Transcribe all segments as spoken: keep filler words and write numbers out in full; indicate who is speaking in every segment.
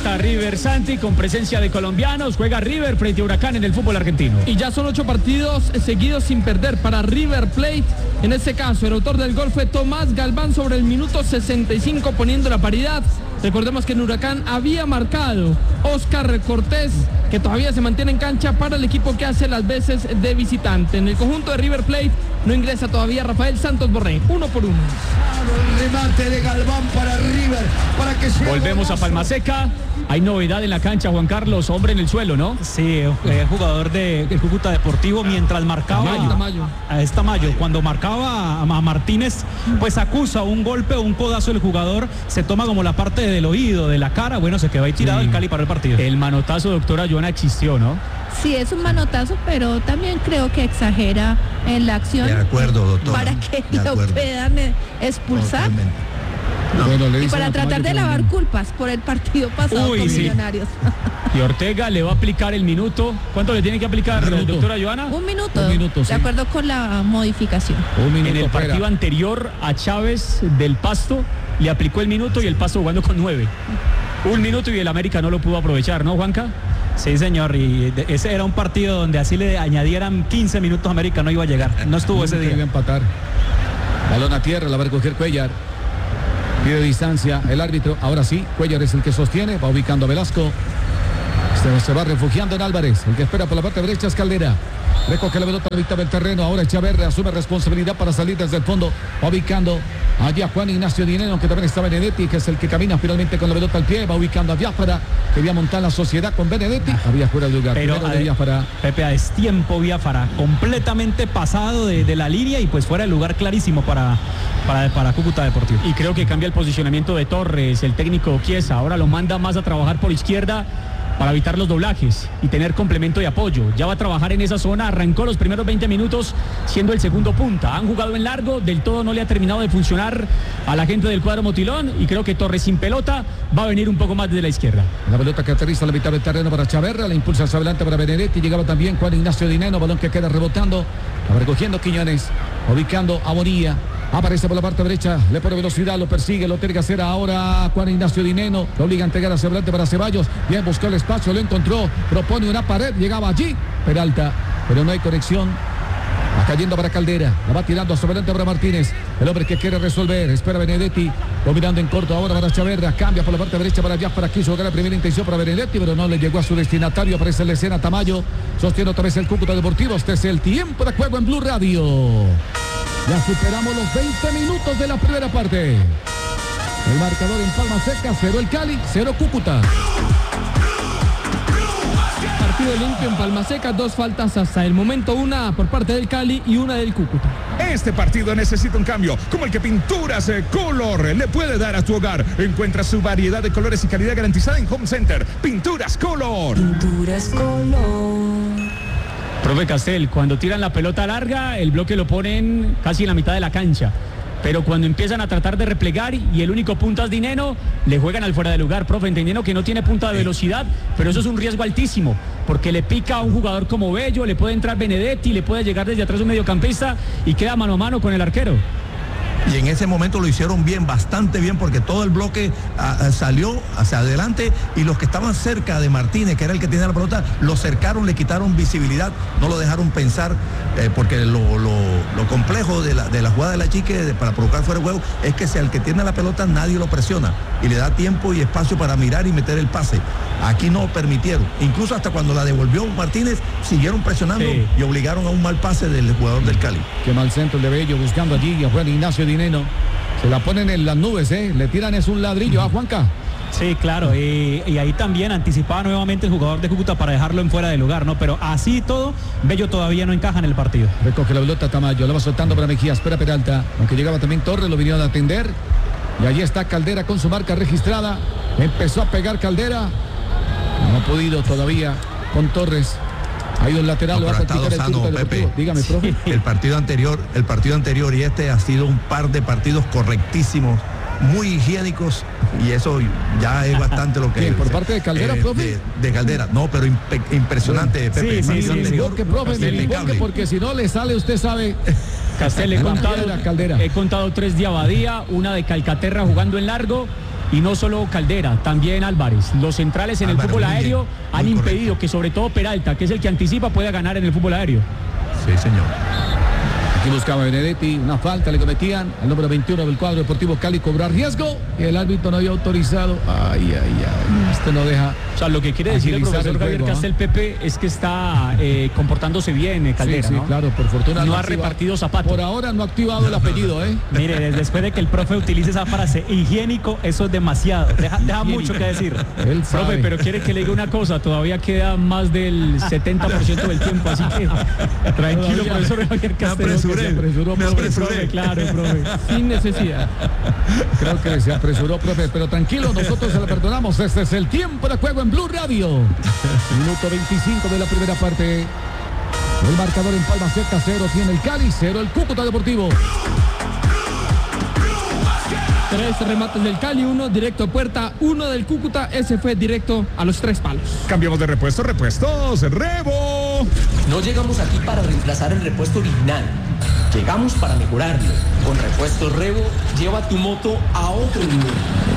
Speaker 1: Boca River Santi, con presencia de colombianos. Juega River frente a Huracán en el fútbol argentino.
Speaker 2: Y ya son ocho partidos seguidos sin perder para River Plate. En este caso, el autor del gol fue Tomás Galván sobre el minuto sesenta y cinco, poniendo la paridad. Recordemos que en Huracán había marcado Oscar Cortés, que todavía se mantiene en cancha para el equipo que hace las veces de visitante. En el conjunto de River Plate no ingresa todavía Rafael Santos Borré, uno por uno.
Speaker 3: El remate de Galván para River, para que sea
Speaker 1: Volvemos a Palmaseca. Hay novedad en la cancha, Juan Carlos, hombre en el suelo, ¿no?
Speaker 4: Sí, el jugador del de Cúcuta Deportivo, mientras marcaba
Speaker 2: Tamayo, Tamayo.
Speaker 4: a esta Mayo, cuando marcaba a Martínez, pues acusa un golpe o un codazo del jugador, se toma como la parte del oído, de la cara, bueno, se quedó ahí tirado, sí. El Cali paró el partido.
Speaker 1: El manotazo, doctora Joana, existió, ¿no?
Speaker 5: Sí, es un manotazo, pero también creo que exagera en la acción.
Speaker 3: De acuerdo, doctora.
Speaker 5: Para que lo puedan expulsar.
Speaker 3: No.
Speaker 5: Bueno, y para tratar de lavar culpas por el partido pasado. Uy, con sí. Millonarios.
Speaker 1: Y Ortega le va a aplicar el minuto. ¿Cuánto le tiene que aplicar, doctora Joana?
Speaker 5: Un minuto.
Speaker 2: Un minuto, sí.
Speaker 5: De acuerdo con la modificación.
Speaker 1: Un minuto. En el partido fuera. Anterior a Chávez del Pasto le aplicó el minuto y el Pasto jugando con nueve. Un minuto y el América no lo pudo aprovechar, ¿no, Juanca?
Speaker 4: Sí, señor, y ese era un partido donde así le añadieran quince minutos, América no iba a llegar. No estuvo ese día.
Speaker 6: Iba a empatar. Balón a tierra, la va a recoger Cuellar. Pide distancia el árbitro. Ahora sí, Cuellar es el que sostiene. Va ubicando a Velasco. Se, se va refugiando en Álvarez. El que espera por la parte derecha es Caldera. Recoge la pelota a la mitad del terreno. Ahora Echaverri asume responsabilidad para salir desde el fondo. Va ubicando allá Juan Ignacio Dineno, que también está Benedetti, que es el que camina finalmente con la pelota al pie. Va ubicando a Biafara, que había montado la sociedad con Benedetti. Había fuera de lugar.
Speaker 4: Pero a, de Biafara. Pepe, a destiempo Biafara, completamente pasado de, de la línea y pues fuera de lugar clarísimo para, para, para Cúcuta Deportivo.
Speaker 1: Y creo que cambia el posicionamiento de Torres, el técnico Chiesa. Ahora lo manda más a trabajar por izquierda para evitar los doblajes y tener complemento de apoyo. Ya va a trabajar en esa zona, arrancó los primeros veinte minutos siendo el segundo punta. Han jugado en largo, del todo no le ha terminado de funcionar a la gente del cuadro Motilón y creo que Torres sin pelota va a venir un poco más desde la izquierda.
Speaker 6: La pelota que aterriza a la mitad del terreno para Chaverra, la impulsa hacia adelante para Benedetti, llegaba también Juan Ignacio Dineno, balón que queda rebotando, va recogiendo Quiñones, ubicando a Bonilla. Aparece por la parte derecha, le pone velocidad, lo persigue, lo tiene que hacer ahora Juan Ignacio Dineno, lo obliga a entregar hacia adelante para Ceballos, bien buscó el espacio, lo encontró, propone una pared, llegaba allí, Peralta, pero no hay conexión, va cayendo para Caldera, la va tirando hacia adelante para Martínez, el hombre que quiere resolver, espera Benedetti, lo mirando en corto ahora para Chaverra, cambia por la parte derecha para Biafara, quiso jugar la primera intención para Benedetti, pero no le llegó a su destinatario, aparece en la escena Tamayo, sostiene otra vez el Cúcuta Deportivo, este es el tiempo de juego en Blue Radio. Ya superamos los veinte minutos de la primera parte. El marcador en Palmaseca, cero el Cali, cero Cúcuta.
Speaker 2: Partido limpio en Palmaseca, dos faltas hasta el momento, una por parte del Cali y una del Cúcuta.
Speaker 7: Este partido necesita un cambio, como el que Pinturas Color le puede dar a tu hogar. Encuentra su variedad de colores y calidad garantizada en Home Center. Pinturas Color.
Speaker 8: Pinturas Color.
Speaker 1: Profe Castel, cuando tiran la pelota larga, el bloque lo ponen casi en la mitad de la cancha. Pero cuando empiezan a tratar de replegar y el único punta es Dineno, le juegan al fuera de lugar, profe, entendiendo que no tiene punta de velocidad, pero eso es un riesgo altísimo, porque le pica a un jugador como Bello, le puede entrar Benedetti, le puede llegar desde atrás un mediocampista y queda mano a mano con el arquero.
Speaker 3: Y en ese momento lo hicieron bien, bastante bien, porque todo el bloque a, a, salió hacia adelante y los que estaban cerca de Martínez, que era el que tenía la pelota, lo cercaron, le quitaron visibilidad, no lo dejaron pensar, eh, porque lo, lo, lo complejo de la, de la jugada de la Chique de, para provocar fuera de juego es que si al que tiene la pelota nadie lo presiona y le da tiempo y espacio para mirar y meter el pase. Aquí no permitieron, incluso hasta cuando la devolvió Martínez siguieron presionando, sí, y obligaron a un mal pase del jugador del Cali.
Speaker 6: Qué mal centro de Bello buscando allí a Juan Ignacio Dineno. Se la ponen en las nubes, ¿eh? Le tiran es un ladrillo a Juanca.
Speaker 4: Sí, claro, y, y ahí también anticipaba nuevamente el jugador de Cúcuta para dejarlo en fuera de lugar, ¿no? Pero así todo, Bello todavía no encaja en el partido.
Speaker 6: Recoge la pelota Tamayo, la va soltando para Mejía, espera Peralta, aunque llegaba también Torres, lo vinieron a atender. Y allí está Caldera con su marca registrada. Empezó a pegar Caldera. No ha podido todavía con Torres. Ha ido el lateral,
Speaker 3: no,
Speaker 6: lo va a practicar el
Speaker 3: sano, Pepe.
Speaker 6: Dígame, profe.
Speaker 3: El partido anterior, el partido anterior y este ha sido un par de partidos correctísimos, muy higiénicos, y eso ya es bastante lo que
Speaker 6: Bien,
Speaker 3: es.
Speaker 6: Por parte de Caldera, eh, profe.
Speaker 3: De, de Caldera, no, pero impe, impresionante, Pepe.
Speaker 6: Sí, sí, sí, anterior, que, profe, me invoque, porque si no le sale, usted sabe.
Speaker 1: Castel, he contado, he contado tres de Abadía, una de Calcaterra jugando en largo Y no solo Caldera, también Álvarez. Los centrales en
Speaker 3: Álvarez,
Speaker 1: el fútbol
Speaker 3: muy
Speaker 1: aéreo
Speaker 3: bien,
Speaker 1: han
Speaker 3: muy
Speaker 1: impedido
Speaker 3: correcto.
Speaker 1: que sobre todo Peralta, que es el que anticipa, pueda ganar en el fútbol aéreo.
Speaker 3: Sí, señor.
Speaker 6: Aquí buscaba Benedetti, una falta le cometían al número veintiuno del cuadro Deportivo Cali, cobrar riesgo y el árbitro no había autorizado. Ay, ay, ay, este no deja.
Speaker 1: O sea, lo que quiere decir el
Speaker 6: agilizar
Speaker 1: profesor
Speaker 6: el
Speaker 1: Javier
Speaker 6: juego,
Speaker 1: Castel Pepe es que está eh, comportándose bien eh, Caldera,
Speaker 6: sí, sí,
Speaker 1: ¿no?
Speaker 6: claro, por fortuna
Speaker 1: No ha
Speaker 6: activa-
Speaker 1: repartido zapatos.
Speaker 6: Por ahora no ha activado el apellido, ¿eh?
Speaker 4: Mire, después de que el profe utilice esa frase, higiénico, eso es demasiado. Deja, deja mucho que decir.
Speaker 6: Él sabe.
Speaker 1: Profe, pero quiere que le diga una cosa, todavía queda más del setenta por ciento del tiempo, así que tranquilo,
Speaker 6: Todavía.
Speaker 1: profesor Javier
Speaker 3: Me
Speaker 1: Castel.
Speaker 3: apresuré,
Speaker 6: se apresuró,
Speaker 3: me
Speaker 6: profe,
Speaker 3: apresuré.
Speaker 1: Profe, claro, profe.
Speaker 2: Sin necesidad.
Speaker 6: Creo que se apresuró, profe, pero tranquilo, nosotros se lo perdonamos. Este es el tiempo de juego en Blue Radio. Minuto veinticinco de la primera parte. El marcador en Palma Seca, cero tiene el Cali, cero el Cúcuta Deportivo.
Speaker 2: Tres remates del Cali, uno directo a puerta, uno del Cúcuta, ese fue directo a los tres palos.
Speaker 7: Cambiamos de repuesto, repuestos, Rebo.
Speaker 9: No llegamos aquí para reemplazar el repuesto original. Llegamos para mejorarlo. Con Repuestos Rebo, lleva tu moto a otro nivel.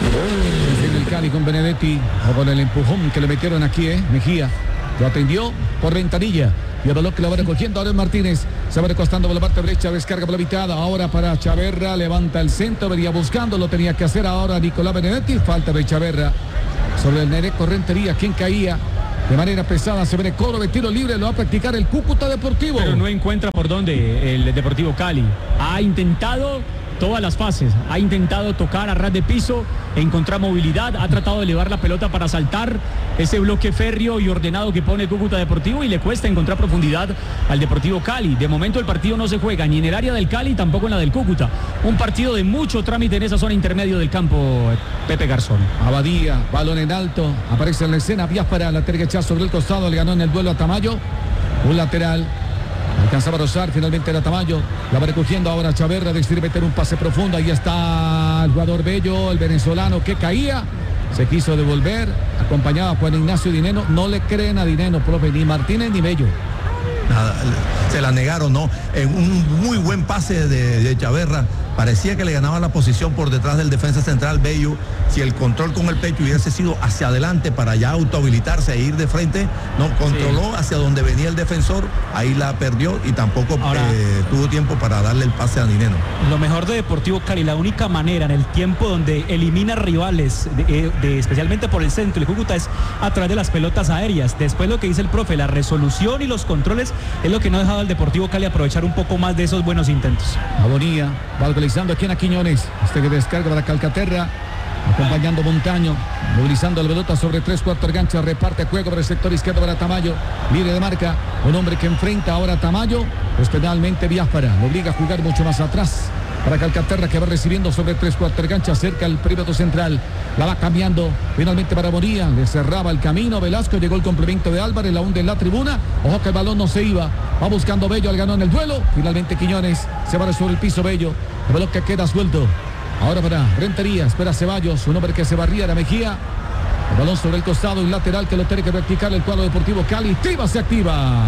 Speaker 6: En el Cali con Benedetti, o con el empujón que le metieron aquí, ¿eh? Mejía. Lo atendió por ventanilla. Y el balón que lo va recogiendo ahora es Martínez. Se va recostando por la parte derecha, descarga por la mitad. Ahora para Chaverra, levanta el centro, venía buscando, lo tenía que hacer ahora Nicolás Benedetti. Falta de Chaverra sobre el Nereco Rentería, quien caía de manera pesada. Se viene coro de tiro libre, lo va a practicar el Cúcuta Deportivo.
Speaker 1: Pero no encuentra por dónde el Deportivo Cali. Ha intentado todas las fases, ha intentado tocar a ras de piso, encontrar movilidad, ha tratado de elevar la pelota para saltar ese bloque férreo y ordenado que pone el Cúcuta Deportivo y le cuesta encontrar profundidad al Deportivo Cali. De momento el partido no se juega ni en el área del Cali, tampoco en la del Cúcuta. Un partido de mucho trámite en esa zona intermedio del campo, Pepe Garzón.
Speaker 6: Abadía, balón en alto, aparece en la escena, Biafara, la terga sobre el costado, le ganó en el duelo a Tamayo, un lateral, alcanzaba a rozar, finalmente era Tamayo, la va recogiendo ahora Chaverra, decide meter un pase profundo, ahí está el jugador Bello, el venezolano que caía, se quiso devolver, acompañado a Juan Ignacio Dineno, no le creen a Dineno, profe, ni Martínez ni Bello.
Speaker 3: Nada, se la negaron, ¿no? En un muy buen pase de, de Chaverra, parecía que le ganaba la posición por detrás del defensa central Bello. Si el control con el pecho hubiese sido hacia adelante para ya autohabilitarse e ir de frente, no, controló sí. hacia donde venía el defensor, ahí la perdió y tampoco Ahora, eh, tuvo tiempo para darle el pase a Dineno.
Speaker 4: Lo mejor de Deportivo Cali, la única manera en el tiempo donde elimina rivales, de, de, especialmente por el centro y Cúcuta, es a través de las pelotas aéreas. Después lo que dice el profe, la resolución y los controles es lo que no ha dejado al Deportivo Cali aprovechar un poco más de esos buenos intentos.
Speaker 6: Abonía, va localizando aquí en Quiñones, este que descarga para Calcaterra, acompañando Montaño, movilizando la pelota sobre tres cuartos gancha, reparte juego por el sector izquierdo para Tamayo, libre de marca, un hombre que enfrenta ahora a Tamayo, pues penalmente Biafara, lo obliga a jugar mucho más atrás para Calcaterra, que va recibiendo sobre tres cuartos gancha cerca al perímetro central, la va cambiando finalmente para Bonilla, le cerraba el camino Velasco, llegó el complemento de Álvarez, la hunde en la tribuna, ojo que el balón no se iba, va buscando Bello, al ganó en el duelo, finalmente Quiñones se va sobre el piso Bello, el balón que queda suelto. Ahora para Rentería, espera Ceballos, un hombre que se barría era Mejía. El balón sobre el costado, un lateral que lo tiene que practicar el cuadro Deportivo Cali. Tiva se activa.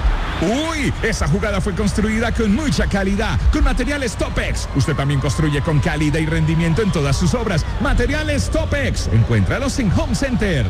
Speaker 7: Uy, esa jugada fue construida con mucha calidad, con materiales Topex. Usted también construye con calidad y rendimiento en todas sus obras. Materiales Topex. Encuéntralos en Home Center.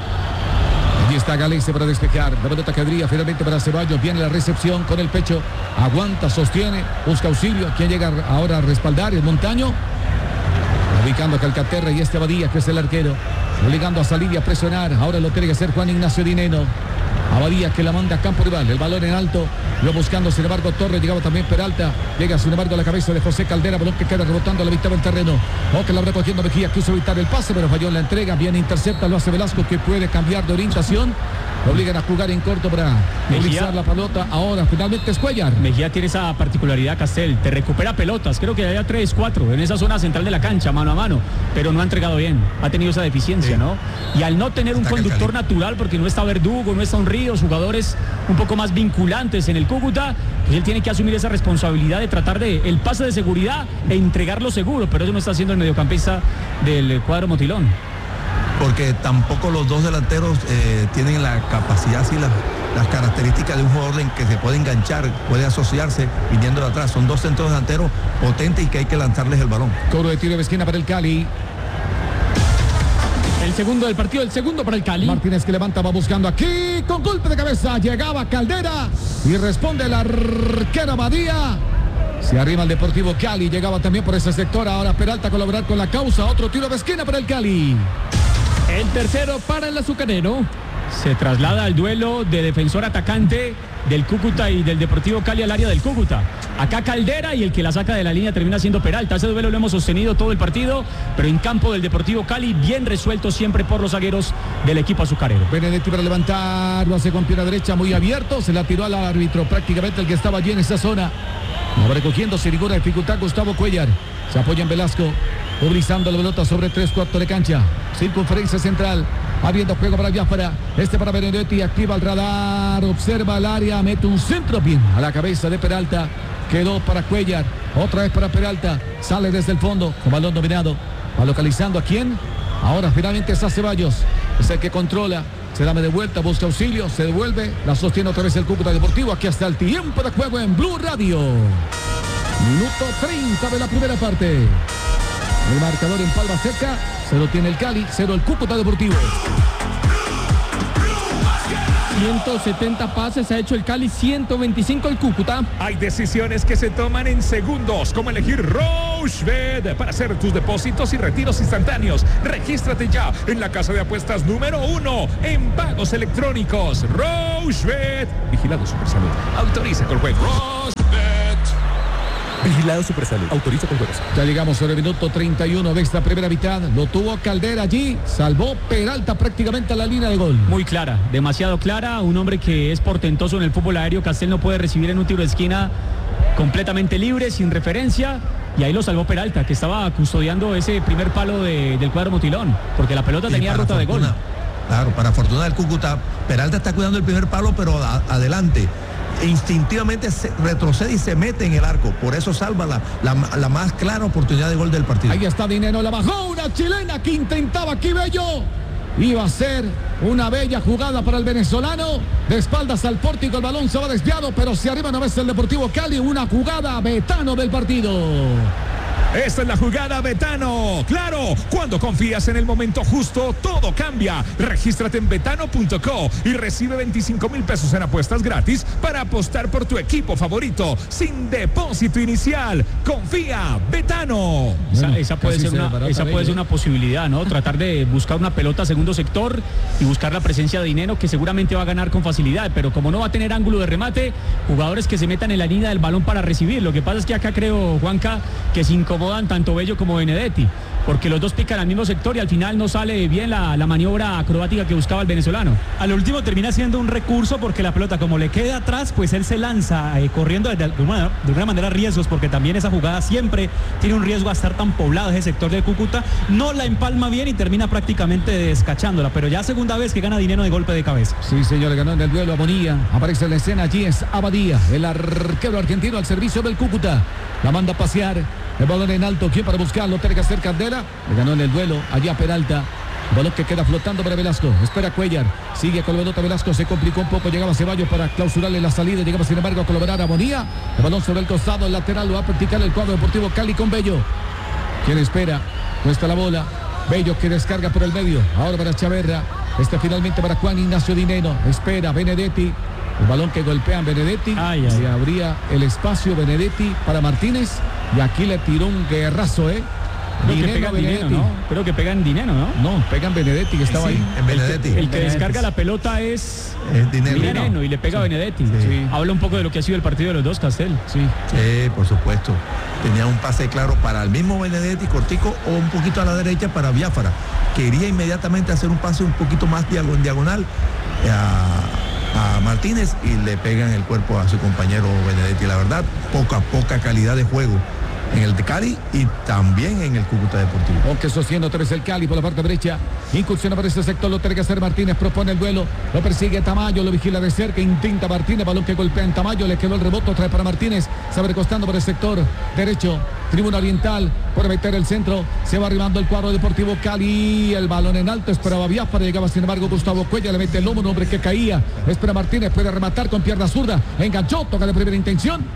Speaker 6: Allí está Galese para despejar. La pelota quedaría finalmente para Ceballos. Viene la recepción con el pecho. Aguanta, sostiene, busca auxilio. Quien llega ahora a respaldar es Montaño. Ubicando a Calcaterra y este Abadía, que es el arquero, obligando a salir y a presionar. Ahora lo tiene que hacer Juan Ignacio Dineno. Abadía que la manda a campo rival, el balón en alto, lo buscando sin embargo Torres, llegaba también Peralta, llega sin embargo a la cabeza de José Caldera, balón que queda rebotando a la mitad del terreno. O que la va recogiendo Mejía, quiso evitar el pase, pero falló en la entrega, bien intercepta, lo hace Velasco, que puede cambiar de orientación. Lo obligan a jugar en corto para movilizar la pelota. Ahora finalmente es Cuellar.
Speaker 1: Mejía tiene esa particularidad, Castel, te recupera pelotas, creo que haya tres, cuatro en esa zona central de la cancha, mano a mano, pero no ha entregado bien, ha tenido esa deficiencia, sí. ¿no? Y al no tener un conductor natural, porque no está Verdugo, no está un Ríos, jugadores un poco más vinculantes en el Cúcuta, pues él tiene que asumir esa responsabilidad de tratar de el pase de seguridad e entregarlo seguro, pero eso no está haciendo el mediocampista del cuadro Motilón.
Speaker 3: Porque tampoco los dos delanteros eh, tienen la capacidad, así las, las características de un jugador en que se puede enganchar, puede asociarse viniendo de atrás. Son dos centros delanteros potentes y que hay que lanzarles el balón.
Speaker 6: Cobro de tiro de esquina para el Cali.
Speaker 2: El segundo del partido, el segundo para el Cali.
Speaker 6: Martínez que levanta, va buscando aquí, con golpe de cabeza, llegaba Caldera y responde el arquero Badía. Se arrima el Deportivo Cali, llegaba también por ese sector, ahora Peralta a colaborar con la causa, otro tiro de esquina para el Cali.
Speaker 2: El tercero para el azucarero.
Speaker 1: Se traslada al duelo de defensor atacante del Cúcuta y del Deportivo Cali al área del Cúcuta. Acá Caldera y el que la saca de la línea termina siendo Peralta. Ese duelo lo hemos sostenido todo el partido, pero en campo del Deportivo Cali, bien resuelto siempre por los zagueros del equipo azucarero.
Speaker 6: Benedetti para levantar, lo hace con pierna derecha muy abierto, se la tiró al árbitro, prácticamente el que estaba allí en esa zona. Ahora recogiendo sin ninguna dificultad Gustavo Cuellar. Se apoya en Velasco, utilizando la pelota sobre tres cuartos de cancha. Circunferencia central. Abriendo juego para Biafara. Este para Benedetti. Activa el radar. Observa el área. Mete un centro bien a la cabeza de Peralta. Quedó para Cuellar. Otra vez para Peralta. Sale desde el fondo con balón dominado. Va localizando a quién. Ahora finalmente es a Ceballos. Es el que controla. Se da de vuelta. Busca auxilio. Se devuelve. La sostiene otra vez el Cúcuta Deportivo. Aquí hasta el tiempo de juego en Blue Radio. Minuto treinta de la primera parte. El marcador en palma seca. Cero tiene el Cali, cero el Cúcuta Deportivo.
Speaker 2: ciento setenta pases ha hecho el Cali, ciento veinticinco el Cúcuta.
Speaker 7: Hay decisiones que se toman en segundos, como elegir Rochebet para hacer tus depósitos y retiros instantáneos. Regístrate ya en la casa de apuestas número uno en pagos electrónicos. Rochebet. Vigilado Supersalud. Autoriza con juego. Rochebet. Vigilado Supersalud. Autoriza con juegos.
Speaker 6: Ya llegamos sobre el minuto treinta y uno de esta primera mitad. Lo tuvo Caldera allí. Salvó Peralta prácticamente a la línea de gol.
Speaker 1: Muy clara, demasiado clara. Un hombre que es portentoso en el fútbol aéreo. Castel no puede recibir en un tiro de esquina completamente libre, sin referencia. Y ahí lo salvó Peralta, que estaba custodiando ese primer palo de, del cuadro motilón. Porque la pelota y tenía ruta de gol.
Speaker 3: Claro, para fortuna del Cúcuta, Peralta está cuidando el primer palo, pero a, adelante. Instintivamente se retrocede y se mete en el arco, por eso salva la, la, la más clara oportunidad de gol del partido.
Speaker 6: Ahí está Dineno, la bajó una chilena que intentaba aquí Bello, iba a ser una bella jugada para el venezolano, de espaldas al pórtico, el balón se va desviado, pero se arriba una vez el Deportivo Cali, una jugada Betano del partido.
Speaker 7: Esta es la jugada Betano. Claro, cuando confías en el momento justo, todo cambia. Regístrate en betano punto co y recibe veinticinco mil pesos en apuestas gratis para apostar por tu equipo favorito sin depósito inicial. Confía, Betano.
Speaker 1: Esa, esa puede, ser una, esa puede ser una posibilidad, ¿no? Tratar de buscar una pelota segundo sector y buscar la presencia de Dineno, que seguramente va a ganar con facilidad, pero como no va a tener ángulo de remate, jugadores que se metan en la línea del balón para recibir. Lo que pasa es que acá creo, Juanca, que se incomodan tanto Bello como Benedetti, porque los dos pican al mismo sector y al final no sale bien la, la maniobra acrobática que buscaba el venezolano.
Speaker 4: Al último termina siendo un recurso porque la pelota, como le queda atrás, pues él se lanza eh, corriendo de, de, una, de una manera riesgos, porque también esa jugada siempre tiene un riesgo a estar tan poblado ese sector de Cúcuta. No la empalma bien y termina prácticamente descachándola, pero ya segunda vez que gana Dineno de golpe de cabeza.
Speaker 6: Sí, señor, ganó en el duelo a Bonilla. Aparece en la escena, allí es Abadía, el arquero argentino al servicio del Cúcuta. La manda a pasear. El balón en alto, ¿quién para buscarlo? Tiene que hacer Candela. Le ganó en el duelo, allá Peralta. El balón que queda flotando para Velasco. Espera Cuellar. Sigue con la pelota Velasco. Se complicó un poco. Llegaba Ceballos para clausurarle la salida. Llegaba sin embargo a colaborar a Bonilla. El balón sobre el costado, el lateral. Lo va a practicar el cuadro Deportivo Cali con Bello. ¿Quién espera? Cuesta la bola. Bello que descarga por el medio. Ahora para Chaverra. Este finalmente para Juan Ignacio Dineno. Espera Benedetti. El balón que golpean Benedetti.
Speaker 1: Ay, ay.
Speaker 6: Se abría el espacio Benedetti para Martínez. Y aquí le tiró un guerrazo, ¿eh?
Speaker 1: Creo que pega en Dineno, ¿no? Creo que pega en Dineno, ¿no?
Speaker 6: No, pega en Benedetti, que estaba
Speaker 3: sí,
Speaker 6: ahí.
Speaker 3: En Benedetti.
Speaker 1: El que, el que descarga la pelota es,
Speaker 3: es Dineno.
Speaker 1: Dineno y le pega
Speaker 3: sí.
Speaker 1: a Benedetti.
Speaker 3: Sí.
Speaker 1: Sí. Habla un poco de lo que ha sido el partido de los dos, Castel.
Speaker 6: Sí.
Speaker 3: Sí, por supuesto. Tenía un pase claro para el mismo Benedetti, cortico, o un poquito a la derecha para Biafara. Quería inmediatamente hacer un pase un poquito más en diagonal a, a Martínez y le pegan el cuerpo a su compañero Benedetti. La verdad, poca, poca calidad de juego en el de Cali y también en el Cúcuta Deportivo.
Speaker 6: Aunque sostiene otra vez el Cali por la parte derecha. Incursiona para este sector, lo tiene que hacer Martínez, propone el duelo, lo persigue Tamayo, lo vigila de cerca, intenta Martínez, balón que golpea en Tamayo, le quedó el rebote otra vez para Martínez, se va recostando por el sector derecho, tribuna oriental, por meter el centro, se va arribando el cuadro Deportivo Cali, el balón en alto, esperaba Biafara, llegaba sin embargo Gustavo Cuellar, le mete el lomo, un hombre que caía, espera Martínez, puede rematar con pierna zurda, enganchó, toca de primera intención.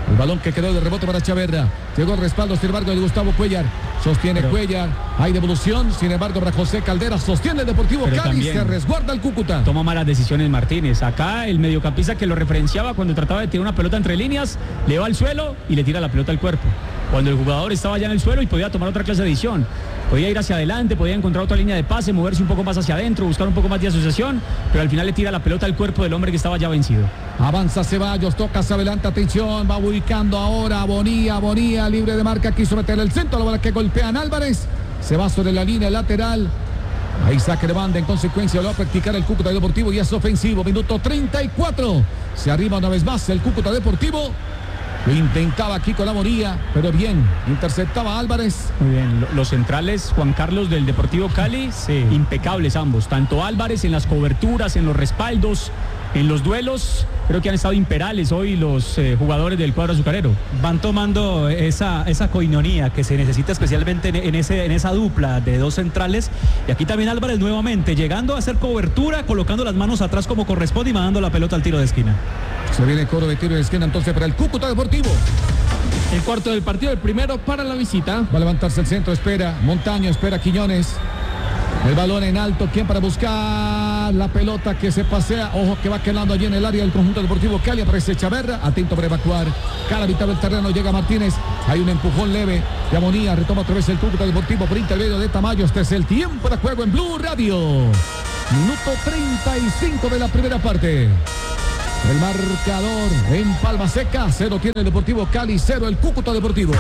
Speaker 6: El balón que quedó de rebote para Chaverra. Llegó el respaldo, sin embargo, de Gustavo Cuellar. Sostiene Pero, Cuellar. Hay devolución, sin embargo, para José Caldera. Sostiene el Deportivo Cali. Se resguarda el Cúcuta.
Speaker 1: Toma malas decisiones Martínez. Acá el mediocampista que lo referenciaba cuando trataba de tirar una pelota entre líneas, le va al suelo y le tira la pelota al cuerpo. Cuando el jugador estaba ya en el suelo y podía tomar otra clase de decisión. Podía ir hacia adelante, podía encontrar otra línea de pase, moverse un poco más hacia adentro, buscar un poco más de asociación, pero al final le tira la pelota al cuerpo del hombre que estaba ya vencido.
Speaker 6: Avanza Ceballos, toca hacia adelante, atención, va ubicando ahora Bonilla, Bonilla, libre de marca, quiso meter el centro, la bola que golpean Álvarez, se va sobre la línea lateral. Ahí saque de banda, en consecuencia lo va a practicar el Cúcuta Deportivo y es ofensivo, minuto treinta y cuatro. Se arriba una vez más el Cúcuta Deportivo. Lo intentaba aquí con la Bonilla, pero bien, interceptaba Álvarez.
Speaker 1: Muy bien, los centrales, Juan Carlos del Deportivo Cali, sí. Impecables ambos, tanto Álvarez en las coberturas, en los respaldos, en los duelos, creo que han estado imperales hoy los eh, jugadores del cuadro azucarero.
Speaker 4: Van tomando esa, esa coinonía que se necesita especialmente en, en, ese, en esa dupla de dos centrales. Y aquí también Álvarez nuevamente, llegando a hacer cobertura, colocando las manos atrás como corresponde y mandando la pelota al tiro de esquina.
Speaker 6: Se viene coro de tiro de esquina entonces para el Cúcuta Deportivo.
Speaker 2: El cuarto del partido, el primero para la visita.
Speaker 6: Va a levantarse el centro, espera Montaño, espera Quiñones. El balón en alto, ¿quién para buscar la pelota que se pasea? Ojo que va quedando allí en el área del conjunto deportivo Cali. Aparece Chaverra, atento para evacuar. Cara mitad del terreno, llega Martínez. Hay un empujón leve de Amonía, retoma otra vez el Cúcuta Deportivo por intermedio de Tamayo. Este es el tiempo de juego en Blue Radio. Minuto treinta y cinco de la primera parte. El marcador en Palma Seca, cero tiene el Deportivo Cali, cero el Cúcuta Deportivo.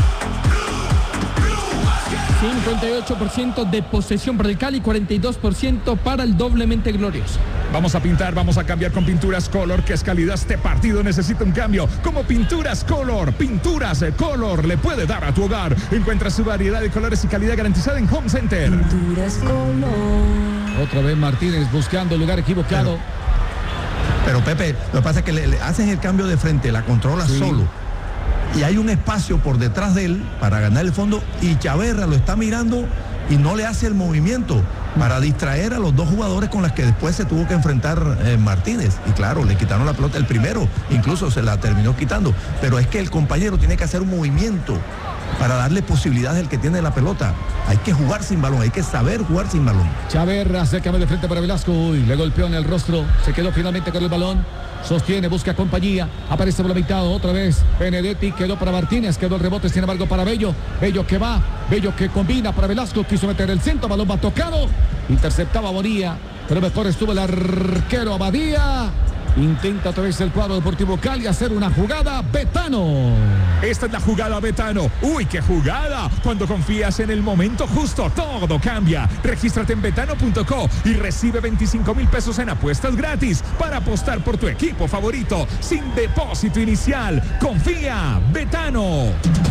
Speaker 2: cincuenta y ocho por ciento de posesión para el Cali, cuarenta y dos por ciento para el doblemente glorioso.
Speaker 7: Vamos a pintar, vamos a cambiar con Pinturas Color, que es calidad. Este partido necesita un cambio. Como Pinturas Color, Pinturas Color le puede dar a tu hogar. Encuentra su variedad de colores y calidad garantizada en Home Center.
Speaker 8: Pinturas Color.
Speaker 6: Otra vez Martínez buscando el lugar equivocado.
Speaker 3: Pero, pero Pepe, lo que pasa es que le, le haces el cambio de frente, la controla sí. solo. Y hay un espacio por detrás de él para ganar el fondo y Chaverra lo está mirando y no le hace el movimiento para distraer a los dos jugadores con los que después se tuvo que enfrentar eh, Martínez. Y claro, le quitaron la pelota el primero, incluso se la terminó quitando. Pero es que el compañero tiene que hacer un movimiento para darle posibilidades al que tiene la pelota. Hay que jugar sin balón, hay que saber jugar sin balón.
Speaker 6: Chaverra se cambia de frente para Velasco. Uy, le golpeó en el rostro, se quedó finalmente con el balón. Sostiene, busca compañía, aparece por la mitad otra vez Benedetti, quedó para Martínez, quedó el rebote sin embargo para Bello, Bello que va, Bello que combina para Velasco, quiso meter el centro, balón va tocado, interceptaba Bonilla, pero mejor estuvo el arquero Abadía. Intenta otra vez el cuadro Deportivo Cali hacer una jugada. Betano.
Speaker 7: Esta es la jugada Betano. ¡Uy, qué jugada! Cuando confías en el momento justo, todo cambia. Regístrate en betano punto co y recibe veinticinco mil pesos en apuestas gratis para apostar por tu equipo favorito sin depósito inicial. Confía, Betano.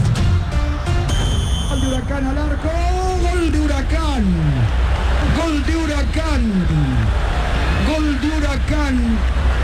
Speaker 10: Gol de Huracán al arco. Gol de Huracán. Gol de Huracán. Gol de Huracán.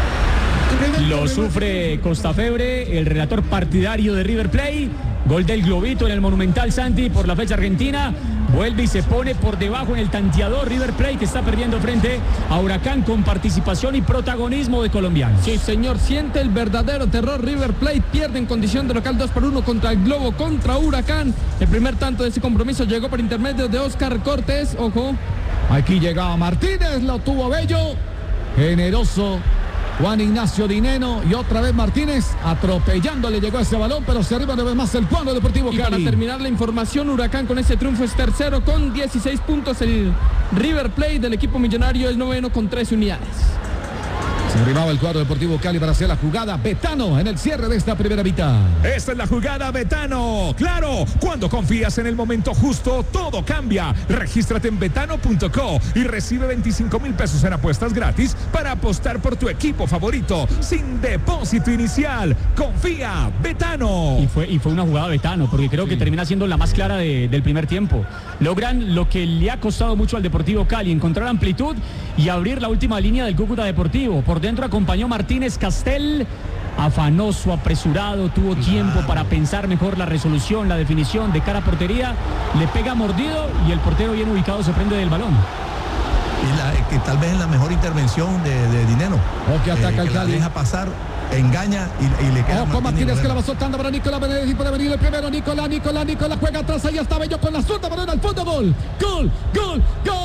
Speaker 1: Lo sufre Costafebre, el relator partidario de River Plate. Gol del globito en el Monumental, Santi, por la fecha argentina. Vuelve y se pone por debajo en el tanteador River Plate, que está perdiendo frente a Huracán con participación y protagonismo de colombianos.
Speaker 2: Sí, señor, siente el verdadero terror. River Plate pierde en condición de local dos por uno contra el Globo, contra Huracán. El primer tanto de ese compromiso llegó por intermedio de Oscar Cortés. Ojo.
Speaker 6: Aquí llegaba Martínez, lo tuvo Bello. Generoso Juan Ignacio Dineno y otra vez Martínez atropellándole, llegó ese balón, pero se arriba una vez más el cuadro Deportivo Cali.
Speaker 2: Y para terminar la información, Huracán con ese triunfo es tercero con dieciséis puntos. El River Plate del equipo millonario es noveno con trece unidades.
Speaker 6: Se arribaba el cuadro Deportivo Cali para hacer la jugada. Betano en el cierre de esta primera mitad.
Speaker 7: Esta es la jugada Betano. Claro, cuando confías en el momento justo, todo cambia. Regístrate en betano punto co y recibe veinticinco mil pesos en apuestas gratis para apostar por tu equipo favorito sin depósito inicial. Confía, Betano.
Speaker 1: Y fue, y fue una jugada Betano, porque creo sí. que termina siendo la más clara de, del primer tiempo. Logran lo que le ha costado mucho al Deportivo Cali, encontrar amplitud y abrir la última línea del Cúcuta Deportivo. Por dentro acompañó Martínez Castel, afanoso, apresurado, tuvo tiempo para pensar mejor la resolución, la definición de cara a portería, le pega mordido y el portero bien ubicado se prende del balón.
Speaker 3: y la, que tal vez es la mejor intervención de, de Dineno.
Speaker 6: O que ataca
Speaker 3: eh,
Speaker 6: el
Speaker 3: que la
Speaker 6: Cali.
Speaker 3: deja pasar, engaña y, y le queda.
Speaker 6: Ojo Martínez que la va soltando para Nicolás Benedetti, puede venir el primero. Nicolás, Nicolás, Nicolás juega atrás, ahí está Bello con la zurda, balón al fondo, gol, gol, gol, gol,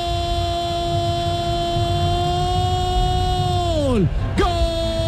Speaker 6: gol.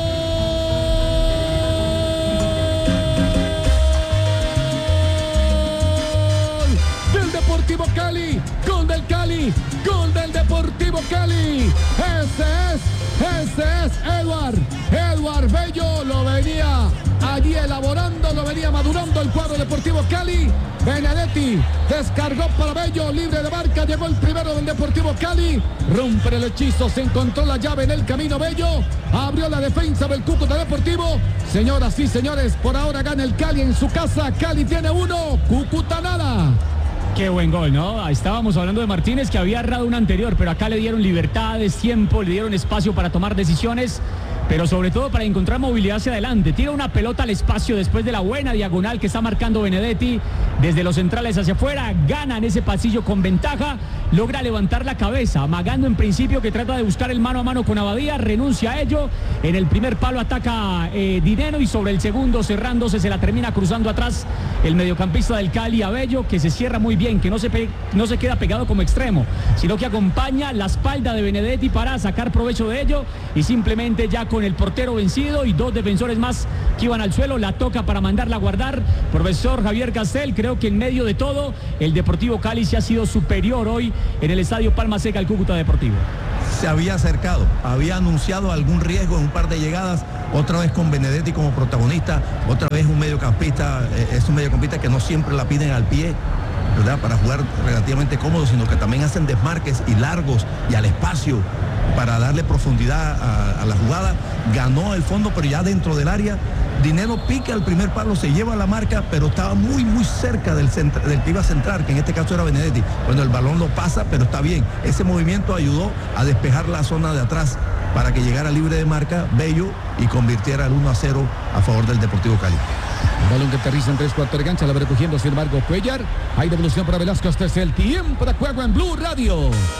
Speaker 6: Deportivo Cali, gol del Cali, gol del Deportivo Cali. Ese es, ese es Edward, Edward Bello, lo venía allí elaborando, lo venía madurando el cuadro Deportivo Cali. Benedetti descargó para Bello, libre de marca, llegó el primero del Deportivo Cali, rompe el hechizo, se encontró la llave en el camino Bello, abrió la defensa del Cúcuta Deportivo. Señoras y señores, por ahora gana el Cali en su casa, Cali tiene uno, Cúcuta nada.
Speaker 1: Qué buen gol, ¿no? Estábamos hablando de Martínez que había errado un anterior, pero acá le dieron libertades, tiempo, le dieron espacio para tomar decisiones, pero sobre todo para encontrar movilidad hacia adelante. Tira una pelota al espacio después de la buena diagonal que está marcando Benedetti desde los centrales hacia afuera, gana en ese pasillo con ventaja, logra levantar la cabeza, amagando en principio que trata de buscar el mano a mano con Abadía, renuncia a ello, en el primer palo ataca eh, Dineno y sobre el segundo cerrándose se la termina cruzando atrás el mediocampista del Cali, Abello, que se cierra muy bien, que no se, pe no se queda pegado como extremo, sino que acompaña la espalda de Benedetti para sacar provecho de ello y simplemente ya con el portero vencido y dos defensores más que iban al suelo, la toca para mandarla a guardar. Profesor Javier Castel, creo que en medio de todo el Deportivo Cali se ha sido superior hoy en el estadio Palma Seca al Cúcuta Deportivo.
Speaker 3: Se había acercado, había anunciado algún riesgo en un par de llegadas, otra vez con Benedetti como protagonista, otra vez un mediocampista, eh, es un mediocampista que no siempre la piden al pie, ¿verdad? Para jugar relativamente cómodo, sino que también hacen desmarques y largos y al espacio para darle profundidad a, a la jugada. Ganó el fondo, pero ya dentro del área. Dinero pica el primer palo, se lleva la marca, pero estaba muy, muy cerca del, centra, del que iba a centrar, que en este caso era Benedetti. Bueno, el balón lo pasa, pero está bien. Ese movimiento ayudó a despejar la zona de atrás para que llegara libre de marca Bello y convirtiera el uno a cero a favor del Deportivo Cali.
Speaker 6: El balón que aterriza en tres cuartos de cancha, la va recogiendo sin embargo Cuellar. Hay devolución para Velasco, este es el tiempo de juego en Blue Radio.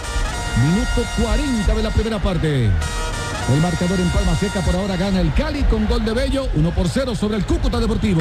Speaker 6: Minuto cuarenta de la primera parte. El marcador en Palma Seca por ahora gana el Cali con gol de Bello, uno por cero sobre el Cúcuta Deportivo.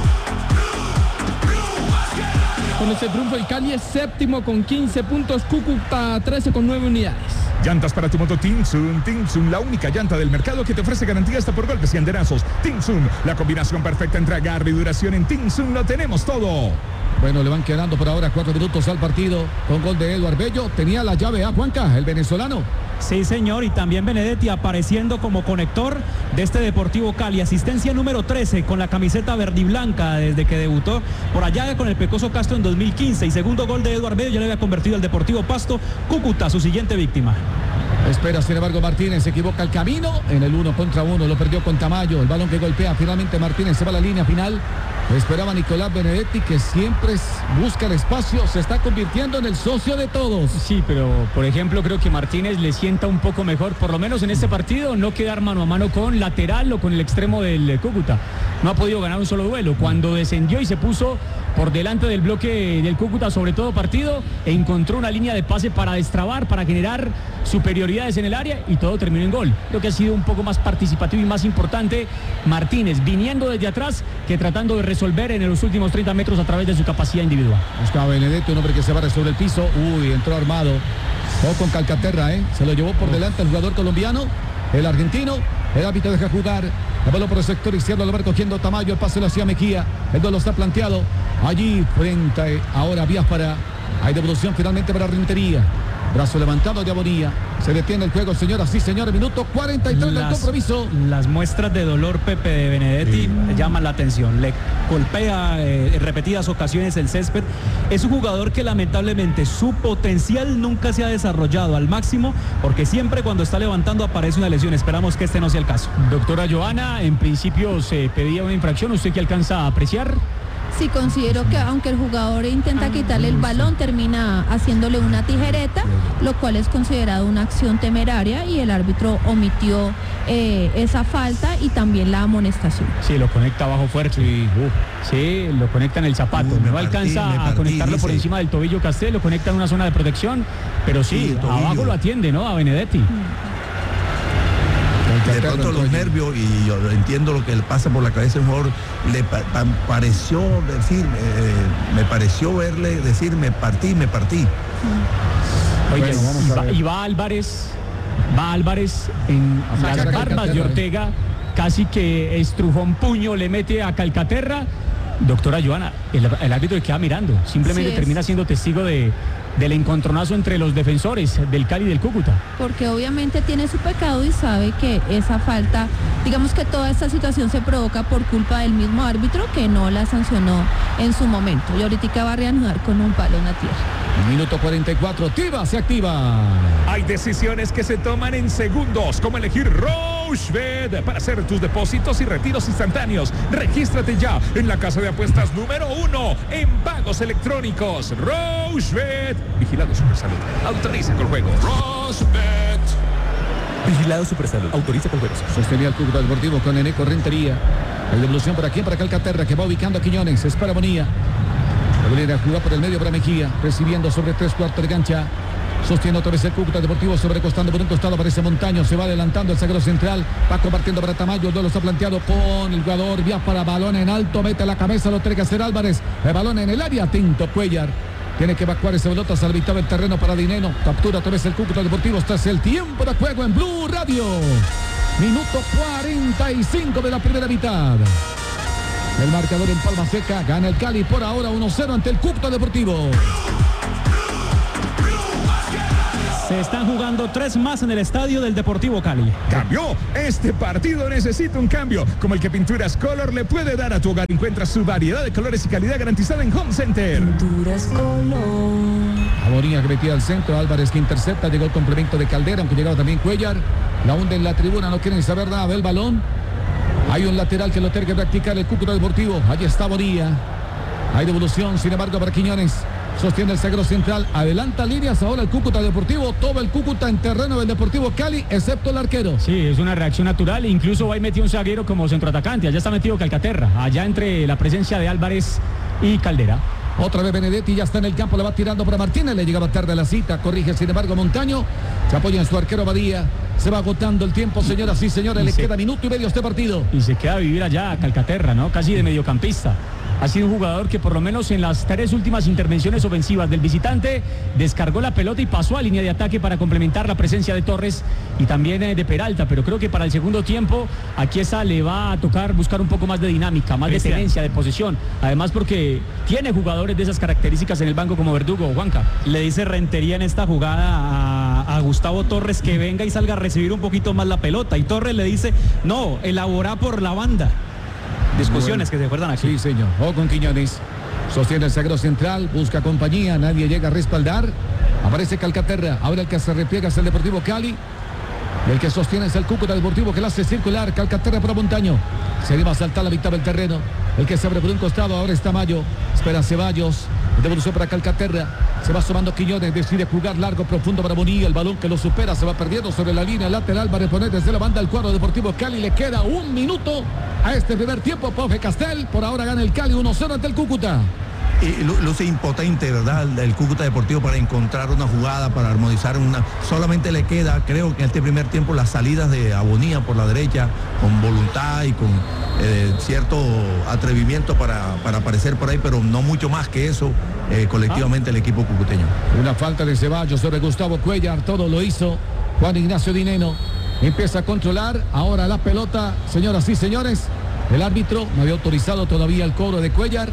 Speaker 2: Con este triunfo el Cali es séptimo con quince puntos, Cúcuta trece con nueve unidades.
Speaker 7: Llantas para tu moto Tinsun. Tinsun, la única llanta del mercado que te ofrece garantía hasta por golpes y andenazos. Tinsun, la combinación perfecta entre agarre y duración. En Tinsun lo tenemos todo.
Speaker 6: Bueno, le van quedando por ahora cuatro minutos al partido con gol de Eduard Bello. Tenía la llave a Juanca, el venezolano.
Speaker 4: Sí, señor, y también Benedetti apareciendo como conector de este Deportivo Cali. Asistencia número trece con la camiseta verdiblanca desde que debutó por allá con el Pecoso Castro en dos mil quince. Y segundo gol de Eduard Bello ya le había convertido al Deportivo Pasto. Cúcuta, su siguiente víctima.
Speaker 6: Espera, sin embargo, Martínez se equivoca el camino en el uno contra uno, lo perdió con Tamayo, el balón que golpea, finalmente Martínez se va a la línea final. Esperaba Nicolás Benedetti, que siempre busca el espacio, se está convirtiendo en el socio de todos.
Speaker 1: Sí, pero por ejemplo creo que Martínez le sienta un poco mejor, por lo menos en este partido, no quedar mano a mano con lateral o con el extremo del Cúcuta. No ha podido ganar un solo duelo. Cuando descendió y se puso por delante del bloque del Cúcuta, sobre todo partido, encontró una línea de pase para destrabar, para generar superioridades en el área y todo terminó en gol. Creo que ha sido un poco más participativo y más importante Martínez, viniendo desde atrás que tratando de resolver en los últimos treinta metros a través de su capacidad individual.
Speaker 6: Buscaba Benedetti, un hombre que se va sobre el piso. Uy, entró armado. O con Calcaterra, ¿eh? Se lo llevó por delante el jugador colombiano, el argentino. El árbitro deja jugar. El balón por el sector izquierdo, lo va cogiendo Tamayo, el pase lo hacía Mejía. El duelo está planteado. Allí frente ahora Vías para. Hay devolución finalmente para Rentería. Brazo levantado de Abonía. Se detiene el juego, señoras y señores. Minuto cuarenta y tres del compromiso.
Speaker 4: Las muestras de dolor, Pepe, de Benedetti sí. llaman la atención. Le golpea eh, en repetidas ocasiones el césped. Es un jugador que lamentablemente su potencial nunca se ha desarrollado al máximo, porque siempre cuando está levantando aparece una lesión. Esperamos que este no sea el caso.
Speaker 1: Doctora Joana, en principio se pedía una infracción. ¿Usted qué alcanza a apreciar?
Speaker 5: Sí, considero que aunque el jugador intenta quitarle el balón, termina haciéndole una tijereta, lo cual es considerado una acción temeraria y el árbitro omitió eh, esa falta y también la amonestación.
Speaker 1: Sí, lo conecta abajo fuerte. Sí, uh, sí lo conecta en el zapato.
Speaker 3: Uh,
Speaker 1: no
Speaker 3: partí,
Speaker 1: alcanza
Speaker 3: partí,
Speaker 1: a conectarlo
Speaker 3: dice.
Speaker 1: por encima del tobillo Castel, lo conecta en una zona de protección, pero sí,
Speaker 3: Sí,
Speaker 1: abajo lo atiende, ¿no? A Benedetti.
Speaker 3: De pronto los nervios, y yo entiendo lo que le pasa por la cabeza del jugador, le pa pa pareció decir, eh, me pareció verle decir, me partí, me partí.
Speaker 1: Oye,
Speaker 6: Bueno, vamos
Speaker 1: y,
Speaker 6: a
Speaker 1: va,
Speaker 6: ver.
Speaker 1: y va Álvarez, va Álvarez en
Speaker 6: Saca
Speaker 1: las
Speaker 6: a
Speaker 1: barbas
Speaker 6: Calcaterra,
Speaker 1: de
Speaker 6: ¿eh?
Speaker 1: Ortega, casi que estrujón puño, le mete a Calcaterra. Doctora Joana, el, el árbitro le queda mirando, simplemente
Speaker 5: Sí es.
Speaker 1: termina siendo testigo de, del encontronazo entre los defensores del Cali y del Cúcuta.
Speaker 5: Porque obviamente tiene su pecado y sabe que esa falta, digamos que toda esta situación se provoca por culpa del mismo árbitro que no la sancionó en su momento. Y ahorita va a reanudar con un palo en la tierra.
Speaker 6: Minuto cuarenta y cuatro, Tiva se activa.
Speaker 7: Hay decisiones que se toman en segundos, como elegir Rochebet para hacer tus depósitos y retiros instantáneos. Regístrate ya en la casa de apuestas número uno en pagos electrónicos. Rochebet. Vigilado Supersalud. Autoriza con juego. Rochebet.
Speaker 9: Vigilado Supersalud. Autoriza con juegos.
Speaker 6: Sostenía el Cúcuta Deportivo con Eneco Rentería. La devolución por aquí para Calcaterra, que va ubicando a Quiñones. Espera Bonilla. Volver a jugar por el medio para Mejía, recibiendo sobre tres cuartos de cancha. Sostiene otra vez el Cúcuta Deportivo, sobrecostando por un costado, aparece Montaño, se va adelantando el zaguero central, va compartiendo para Tamayo, el duelo está planteado con el jugador, vía para balón en alto, mete la cabeza, lo tiene que hacer Álvarez, el balón en el área, Tinto Cuellar. Tiene que evacuar ese pelota al mitad del terreno para Dineno. Captura otra vez el Cúcuta Deportivo. Este es el tiempo de juego en Blue Radio. Minuto cuarenta y cinco de la primera mitad. El marcador en palma seca, gana el Cali por ahora uno cero ante el Cúcuta Deportivo.
Speaker 4: Se están jugando tres más en el estadio del Deportivo Cali.
Speaker 7: Cambió. Este partido necesita un cambio, como el que Pinturas Color le puede dar a tu hogar. Encuentra su variedad de colores y calidad garantizada en Home Center.
Speaker 8: Pinturas Color.
Speaker 6: Amoría que metía al centro, Álvarez que intercepta, llegó el complemento de Caldera, aunque llegaba también Cuellar. La hunde en la tribuna, no quieren saber nada del balón. Hay un lateral que lo tiene que practicar el Cúcuta Deportivo. Allí está Bonilla. Hay devolución, sin embargo, para Quiñones. Sostiene el zaguero central. Adelanta líneas ahora el Cúcuta Deportivo. Todo el Cúcuta en terreno del Deportivo Cali, excepto el arquero.
Speaker 1: Sí, es una reacción natural. Incluso va y metió un zaguero como centroatacante. Allá está metido Calcaterra. Allá entre la presencia de Álvarez y Caldera.
Speaker 6: Otra vez Benedetti ya está en el campo, le va tirando para Martínez, le llegaba tarde a la cita, corrige sin embargo Montaño, se apoya en su arquero Badía, se va agotando el tiempo, señoras y señores, le queda minuto y medio a este partido.
Speaker 1: Y se queda a vivir allá Calcaterra, ¿no? Casi de mediocampista. Ha sido un jugador que por lo menos en las tres últimas intervenciones ofensivas del visitante descargó la pelota y pasó a línea de ataque para complementar la presencia de Torres y también de Peralta, pero creo que para el segundo tiempo aquí esa le va a tocar buscar un poco más de dinámica, más
Speaker 4: Cristian.
Speaker 1: de tenencia, de posesión, además porque tiene jugadores de esas características en el banco como Verdugo o Juanca.
Speaker 4: Le dice Rentería en esta jugada a, a Gustavo Torres que venga y salga a recibir un poquito más la pelota. Y Torres le dice, no, elabora por la banda. Discusiones
Speaker 6: Bueno,
Speaker 4: que se acuerdan aquí.
Speaker 6: Sí, señor. O con Quiñones. Sostiene el zaguero central, busca compañía, nadie llega a respaldar. Aparece Calcaterra, ahora el que se repliega es el Deportivo Cali. Y el que sostiene es el Cúcuta Deportivo que la hace circular. Calcaterra para Montaño. Se anima a saltar la mitad del terreno. El que se abre por un costado, ahora está Mayo. Espera Ceballos. Devolución para Calcaterra. Se va sumando Quiñones. Decide jugar largo, profundo para Bonilla. El balón que lo supera se va perdiendo sobre la línea lateral. Va a reponer desde la banda el cuadro Deportivo Cali. Le queda un minuto a este primer tiempo. Profe Castel. Por ahora gana el Cali uno cero ante el Cúcuta.
Speaker 3: Y lu- luce impotente, ¿verdad? El, el Cúcuta Deportivo para encontrar una jugada, para armonizar una. Solamente le queda, creo que en este primer tiempo, las salidas de Abonía por la derecha, con voluntad y con eh, cierto atrevimiento para, para aparecer por ahí, pero no mucho más que eso, eh, colectivamente el equipo cucuteño.
Speaker 6: Una falta de Ceballos sobre Gustavo Cuellar. Todo lo hizo Juan Ignacio Dineno. Empieza a controlar ahora la pelota. Señoras y señores, el árbitro no había autorizado todavía el cobro de Cuellar.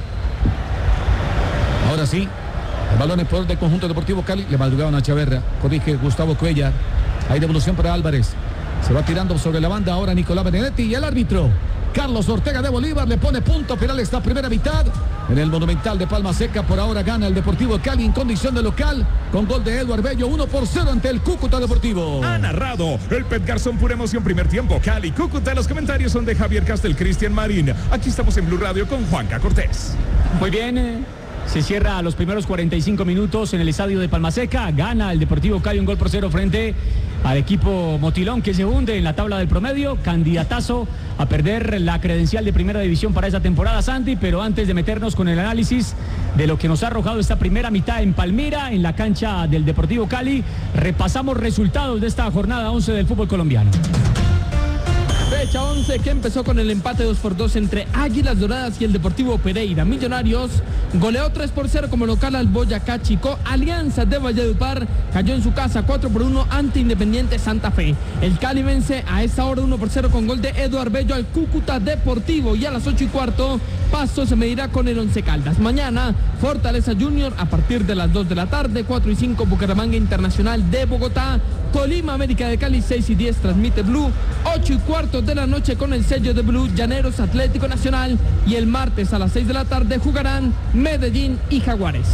Speaker 6: Ahora sí, el balón en poder del conjunto Deportivo Cali. Le madrugaban a Chaverra. Corrige Gustavo Cuellar. Hay devolución para Álvarez. Se va tirando sobre la banda ahora Nicolás Benedetti. Y el árbitro, Carlos Ortega de Bolívar, le pone punto final a esta primera mitad. en el Monumental de Palma Seca. Por ahora gana el Deportivo Cali en condición de local con gol de Eduard Bello, uno por cero ante el Cúcuta Deportivo.
Speaker 7: Ha narrado el Pet Garzón, pura emoción, primer tiempo. Cali, Cúcuta. Los comentarios son de Javier Castel, Cristian Marín. Aquí estamos en Blue Radio con Juanca Cortés.
Speaker 1: Muy bien. Eh. Se cierra a los primeros cuarenta y cinco minutos en el estadio de Palma Seca. Gana el Deportivo Cali un gol por cero frente al equipo Motilón, que se hunde en la tabla del promedio. Candidatazo a perder la credencial de primera división para esta temporada, Santi. Pero antes de meternos con el análisis de lo que nos ha arrojado esta primera mitad en Palmira, en la cancha del Deportivo Cali, repasamos resultados de esta jornada once del fútbol colombiano.
Speaker 2: Fecha once que empezó con el empate dos por dos entre Águilas Doradas y el Deportivo Pereira. Millonarios goleó tres por cero como local al Boyacá Chico. Alianza de Valledupar cayó en su casa cuatro por uno ante Independiente Santa Fe. El Cali vence a esta hora uno por cero con gol de Eduard Bello al Cúcuta Deportivo. Y a las ocho y cuarto, Pasto se medirá con el Once Caldas. Mañana, Fortaleza Junior a partir de las dos de la tarde, cuatro y cinco, Bucaramanga Internacional de Bogotá. Tolima América de Cali, seis y diez, transmite Blue. ocho y cuarto de la noche con el sello de Blue, Llaneros Atlético Nacional. Y el martes a las seis de la tarde jugarán Medellín y Jaguares.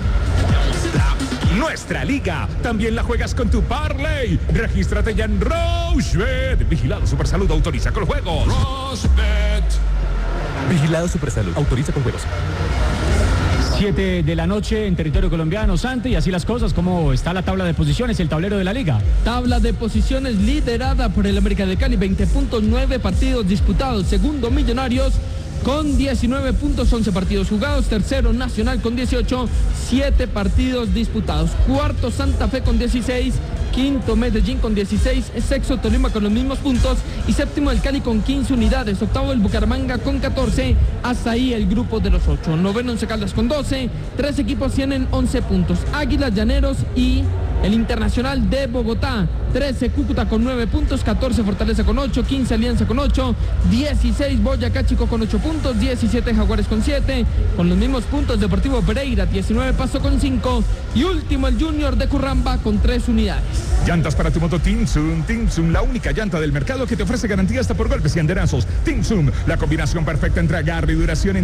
Speaker 7: Nuestra liga también la juegas con tu Parley. Regístrate ya en Rochebet. Vigilado Supersalud, autoriza con juegos. Rochebet.
Speaker 11: Vigilado Supersalud, autoriza con juegos.
Speaker 1: siete de la noche en territorio colombiano, Santi, y así las cosas. ¿Cómo está la tabla de posiciones, el tablero de la liga?
Speaker 2: Tabla de posiciones liderada por el América de Cali, veinte puntos, nueve partidos disputados. Segundo, Millonarios con diecinueve puntos, once partidos jugados. Tercero, Nacional con dieciocho, siete partidos disputados. Cuarto, Santa Fe con dieciséis. Quinto, Medellín con dieciséis, sexto, Tolima con los mismos puntos y séptimo, el Cali con quince unidades, octavo, el Bucaramanga con catorce, hasta ahí el grupo de los ocho. Noveno, Once Caldas con doce, tres equipos tienen once puntos, Águilas, Llaneros y el Internacional de Bogotá, trece, Cúcuta con nueve puntos, catorce, Fortaleza con ocho, quince, Alianza con ocho, dieciséis, Boyacá Chico con ocho puntos, diecisiete, Jaguares con siete, con los mismos puntos, Deportivo Pereira, diecinueve, Pasto con cinco y último, el Junior de Curramba con tres unidades.
Speaker 7: Llantas para tu moto Tinsum. Tinsum, la única llanta del mercado que te ofrece garantía hasta por golpes y anderazos. Tinsum, la combinación perfecta entre agarre y duración en